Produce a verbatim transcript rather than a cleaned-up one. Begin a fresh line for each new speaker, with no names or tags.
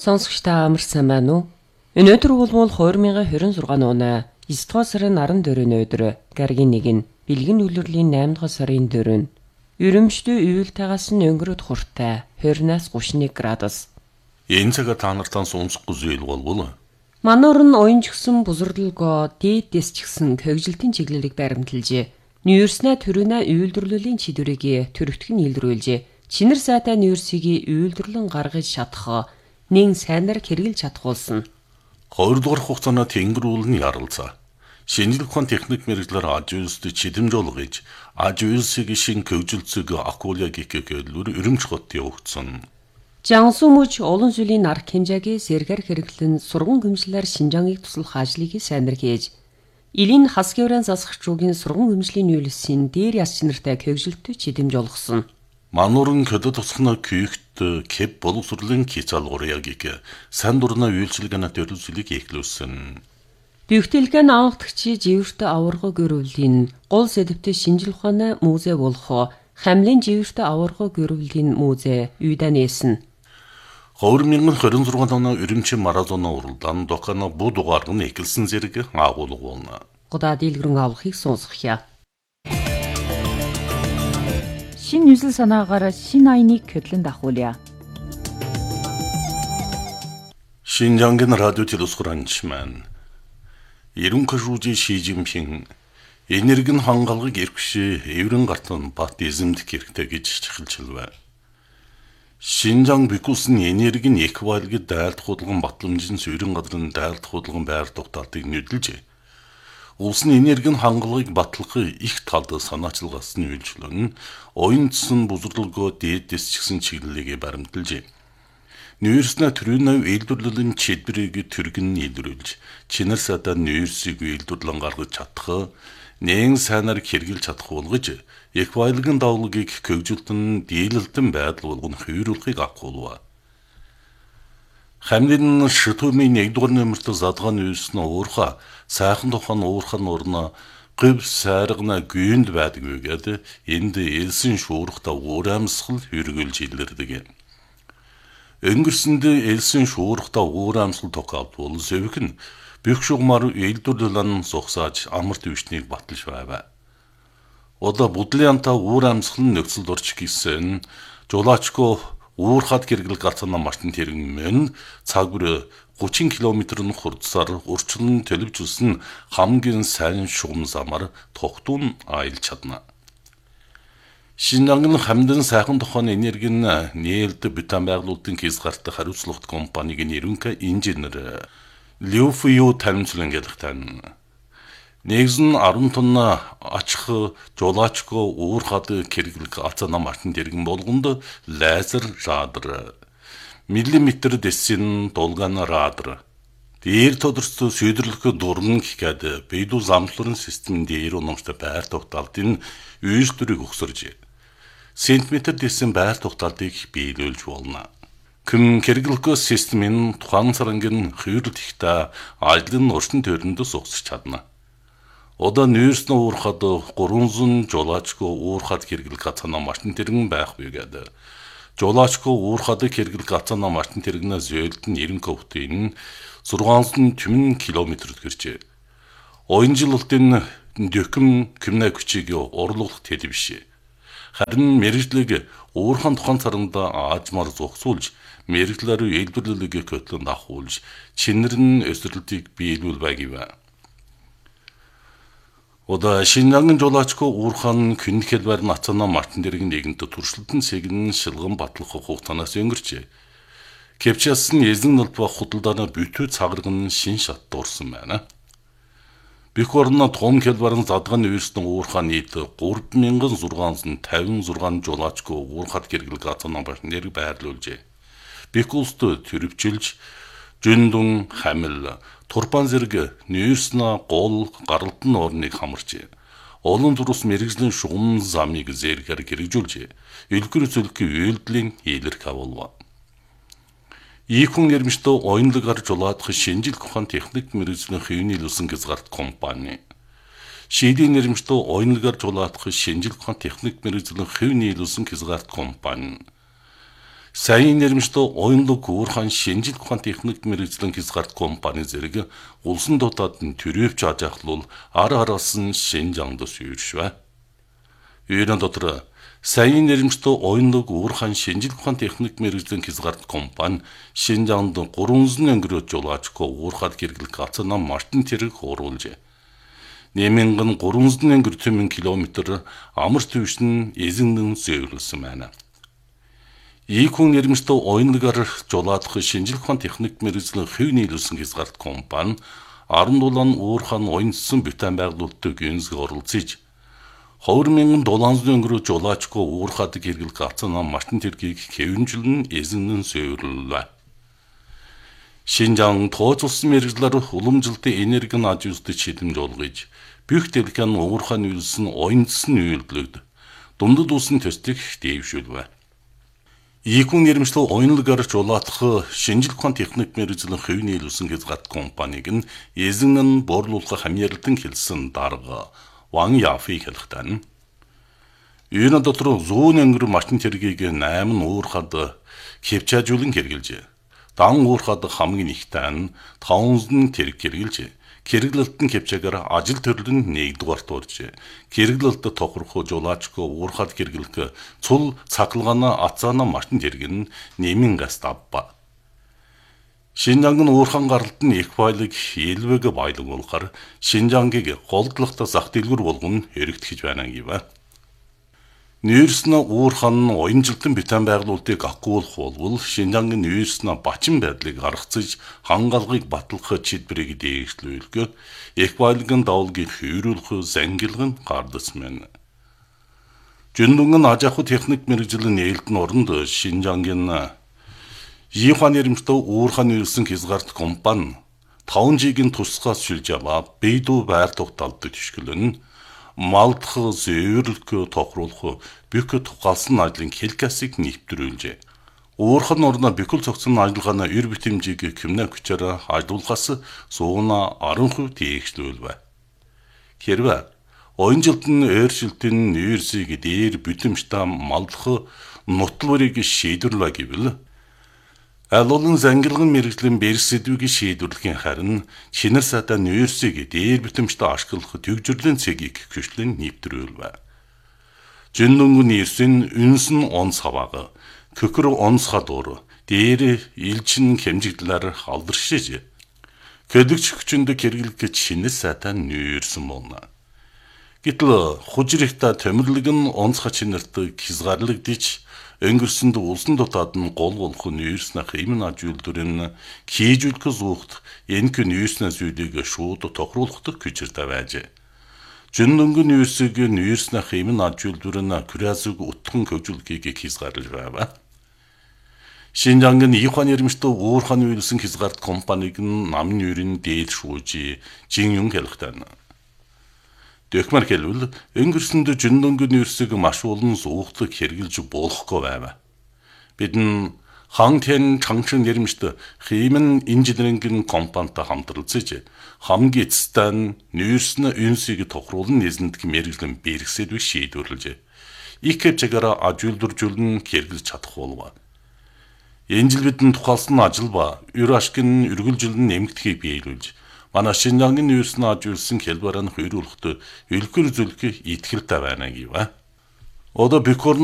Сонсогч та амар сайн байна уу? Өнөөдөр бол хоёр мянган двадцать шесть оны девять дугаар сарын арван дөрөвний өдөр гаргийн нэг нь бэлгэн үлрэлийн восемь дугаар сарын дөрөв нь ерөнхийдөө уйлтайгаас нь өнгөрөд хуртай двадцать-аас тридцать one градус.
Энэ цагаар та нартаа сонсохгүй зүйл болвол
мануур нь уянж гисэн бузралгоо дээдэс ч гисэн хөвгөлтийн чиглэлийг баримталжээ. Нүүрснэ төрөнө уйлдрлуулийн чидвэрийг төрөвтгөн илрүүлжээ. Чинэр сайтай нүүрсийг уйлдрлан гаргаж чадах нэн сайнаар хэрэгжилж чадхуулсан.
хоёр дугаар хугацаанд тэнгэр уул нь яралцаа. Шинжлэх ухааны техник мэргэжлэр аж үйлсд чидэм жолгож, аж үйлсийг шин хөгжилцөг акулягик гэлүр өрөмж хот явагдсан.
Жансуу мөч олон зүйлийн нар хэмжээгээ сэргэр хэрэглэн сургууль гүмжлэлээр Шинжааныг туслах ажлыг сайнар хийж, Илийн хасгивран засагчуугийн сургууль гүмжлийн үйлсийн дээр яс чинартай хөгжилтөд чидэм жолгосон.
Мануурын көдөд тусгана күйгт кеп боловсролын кицалгуурьягик сан дурна үйлчилгээний төрөлжлийг эхлүүлсэн.
Бюхтэлгэн авахтагчи живэртэ аварга гөрөвлийн гол сэдвтэ шинжлэх ухааны музей болох Хамлын живэртэ аварга гөрөвлийн музей үйдэ нээсэн.
хоёр мянган двадцать шесть оны Өрөмчийн маразоны уралдаан докана бу дугаар нь эхэлсэн зэрэг агуулга болно.
Гудаа дийлгэрэн авахыг сонсгоё.
Шин 뉴스 санаагаар шин айныг хөдлөн дахуулъя.
Шинжаангийн радио телескуранчман Ерөнхий Ши Жинпин энергийн хангалгыг эрхшээ эврэн гартан патизмд хэрэгтэй гэж чиглэлвэ. Шинжаан бикусн энергийн эквалгийг дайлт худалган батламжийн суурин гадрын дайлт худалган байр тогтоолтыг нөдөлж улсын энергийн хангалгыг батлахыг их талд санаачилгаас нь үйлчлэн оюунцсан бузралгоо дээдэс чигсэн чиглэлийг баримталжээ. Нүүрснэ төрөнөв илдвэрлэлийн чидвэрийг түргэн нийлрүүлж, чинэр садаа нүүрсийг илдвэрлэн гаргаж чадах, нэн сайнаар хэрэгжилж чадах болгож, эквайлгийн давлагыг хөгжүүлтэн дийлэлтэн байдал болгон хувируулахыг агуулва. Хамлын шитүүмийн нэгдүгээр нэмэрт задгаан үйлснэ уурха сайхан тохон уурхан урна гив сайргна гүйнд байдаг үгээд энд элсэн шуурхта уурамсгал хэрэгжилж илэрдэг. Өнгөрсөнд элсэн шуурхта уурамсгал тохиолд бол зөвхөн бүх шугмаар элдвэрлэлэн сухсааж амарт өвчнийг баталж байв. Одоо будлианта уурамсгал нөхцөл орч гисэн жолоочко уурхад гэргэл гацана мартын тэрэгмэн цаг бүр тридцать километрын хурдсаар урчлан төлөвжүүлсэн хамгийн сайн шугам замаар тогтун аялж чадна. Шинжаангийн хамдын сайхан тухайн энергийн нээлт бутан байгуулалтын хязгаартай хариуцлагатай компанийн ерөнхий инженер Лю Фью таримчлан гэлэхтэн. Нэгэн арван тонна ачих жолоочко уурхад гэргэл гацана мартын тэрэгэн болгонд лазер радар миллиметр дэсин долган радар дээр тодорцоо сүйдэрлэх дурн гэхэд бэдүү замларын системийн дээр унамжтай байр тогтоолтын үйлдвэрийг өгсөрж сантиметр дэсин байр тогтоолтыг биелүүлж болно. Күм гэргэлгүй системийн тухайн сарангийн хувирлт ихтэй ажлын уршин төрөндөө суугч чадна. Одоо нүүрснэ уурхад гурван жолоочко уурхад гэргэл гацана мартын тэрэгэн байх үгээд жолоочко уурхад гэргэл гацана мартын тэрэгнээ зөөлд нь ерөнхий өвтийн зургаан түмэн километрт гэрчээ. Оюунжилалтын дөкөм кимнэ күчийг орлуулах тэл биш. Харин мэрэгжлэг уурхан тухайн царанда аажмаар зогсуулж мэрэгдлэр элдвэрлэлийг хөтлөн ахуулж чинэр нь өсрөлтийг биелүүл байгив. Ода Шинжаангийн жолоочко уурхан күнхэлбэр нацана мартын дэрэг нэгэнт туршилтын сэгэн шилгэн батлах хугацаанаас өнгөрчээ. Кепчас нь эзэн нөлбө худалдааны бүтүү цаграгн шин шат дуурсан байна. Бүх орно том хэлбэрэн задгаан үйлснэ уурхан нийт три мянган шестьсот пятьдесят шесть жолоочко уурхад гэргэл гацана мартын дэрэг байрлуулжээ. Бүх улсд төрөвчилж Жүндүн хамил турпан зэрэг нүүрснэ гол гаралтын орныг хамарчээ. Олон зүрус мэрэгжлийн шугам замыг зэргээр хэрэгжүүлжээ. Илгэр зөвлөхийн үйлдэлийн ийлэрх авуулва. Ийхэн эрмжтэй оюунлагаар жолоодох шинжлэх ухааны техник мэргэжлийн хэвний илүүсэн хязгаарт компани. Шийдийн эрмжтэй оюунлагаар жолоодох шинжлэх ухааны техник мэргэжлийн хэвний илүүсэн хязгаарт компани. Сайн нэрмжтэй оюнлог уурхаан шинжил ухаан техник мэрэгжлийн хязгаарт компани зэрэг улсын дотоод нь төрөвч ажиглуул ар араас нь Шинжаангд сүйршвэ. Үүрэн дотор сайн нэрмжтэй оюнлог уурхаан шинжил ухаан техник мэрэгжлийн хязгаарт компани Шинжаангд гурван өнгөрөөж жолоочко уурхад гэргэлэх гацнаа мартин тэрэг хууруулжээ. Нэмэнгэн гурван өнгөр тэмэн километр амар төвшин эзэннэн зөөвлөсөн байна. Ийхүн нэрмжтэй оюнлагаар жолоодох шинжил ухаан техник мэрэгжлийн хэв нийлүүлсэн хязгаарт компани арван дулаан уурхаан оюнцсан бүтээн байгуулалтыг гэнзэг оролцож хоёр мянган дулаан өнгөрөө жолоочко уурхад гэргэлэх гацнаа мартин тэргийг хэвнжлэн эзэннэн зөөвлөлөө. Шинжаан тооцолсон мэрэгжлэр уламжлалтын энергийн аж үзэлд шилэмж олгож бүх дэлхийн уурхаан үйлсэн оюнцсан үйлдэлд дундад uuсан төслийг дэвшүүлвэ. Ийхүн нэрмжтэй оюнлагаар жолоодох шинжил ухаан техник мэрэгжлийн хэв нийлүүлсэн хязгаарт компаниг нь эзэн нь буурлуулах хамьярлалтан хэлсэн дарга Ван Яфи хэлэхдээ энэ дотор зүүн өнгөр мартин тэргийг найман уурхад хөвчаажуулан хэрэгжилжээ. Дан уурхад хамгийн ихтэй нь таван тэрэг хэрэгжилжээ. Хэрэглэлтэн хөвчаагаар ажил төрөл нь нэгдүгээрт уржээ. Хэрэглэлт тохирох жолоочко уурхад хэрэглэх цул цахилгаана ацаана мартин тэрэг нь нэмэн гас давба. Шинжаангийн уурхаан гаралт нь их байлыг элвэг байлаг болохоор Шинжаангийг голдлохтой зах дэлгүүр болгон хэрэгтгэж байна гэв. Нүүрснэ уурхаан оюнжилтын бүтээн байгуулалтыг акуулах болвол Шинжаангийн нүүрснэ бачин байдлыг гаргацж хангалгыг батлах чидбэрийг дээшлүүлэх их байлгын давлгийг хүйрүүлэх зангилгын гардасмен. Жүндүнгэн аж ахуй техник мэрэгжлийн нээлтэн оронд Шинжаангийн Ийхуан нэрмжтэй уурхаан нүүрсэн хязгаарт компани таван жигийн тусгаас шилж аваа бейдүү байр тогтоолдог төшгөлөн малдах зөөвөрлөх тохируулах бүх тухайлсан ажлын хэлкасыг нэвтрүүлжээ. Уурхаан орно бүхэл цогцсон ажиллагааны эр битэмжийг хэмнэн хүчээр ажлуулахаас сууна арван хувь дээшлүүлвэ. Хэрвээ оюнжилтын ойршилтын нүүрсийг дээр битэмжтэй малдах нутлуурыг шийдвэрлэе гэвэл алуулын зангилгын мэрэгжлийн бэрх сэдвийг шийдвэрлэхийн харин шинэр сатай нүүрсийг дээр битэмжтэй ашиглах төвжирлийн цэгийг хөшлөн нэвтрүүлвэ. Жүндөнгөн нүүрсийн үнсэн онц хаваага, көхөр онц хадуур, дээр илчин хэмжигдлээр алдаршиж, көлөгч хүчинд хэрэглэх шинэр сатай нүүрсэн болно. Гэтэл хужирхта төмөрлөг нь онцгой чинэрт хязгаарлагдж өнгөрсөнд улсын дотоод нь гол болох нүүрснэ хэмнэн аж үйлдвэрийн хийжүүлэх зүухт энэк нүүрснэ зүйлийг шууд тохируулах хүчтэй байжээ. Жүндөнгөн нүүрсийг нүүрснэ хэмнэн аж үйлдвэрийн күрээсэг утхан хөгжүүлэхийг хязгаарлаж байв. Шинжаангийн Ийхуан нэрмжтэй уурхаан үйлсэн хязгаарт компаниг нь намын нүүрийн дээд шүүж жин юм хэлэхдээ Дөхмөр хэлвэл өнгөрсөнд жүндөнгөн нүүрсийг маш олон зуухлаг хэрэгжилж болохгүй байв. Бид нь Хангтэн Чангшин нэрмжтэй хэмнэн инженерингийн компанитай хамтралцаж хамгийн эцэстэн нүүрснэ үнсийг тохируулан нэзэндх мэрэгжлийн бэрх сэдвийг шийдвэрлэжээ. Их хэмжээгээр аж үйлдвэржүүлэн хэрэгжилж чадах болов. Энэ жил бидний тухайлсан ажил ба өр ашигын үргэлжилэн нэмэгдэхийг биелүүлж манай Шинжаангийн нүүрснэ аж үйлсэн хэлбэрээр хөрвүүлэхдээ үлгэр зүйлхийг итгэлтэй байна гэв. Одоо бикор